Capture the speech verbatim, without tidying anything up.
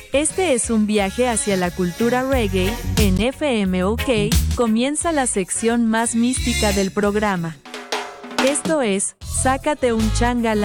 Este es un viaje hacia la cultura reggae. En F M O K comienza la sección más mística del programa. Esto es, Sácate un Changala.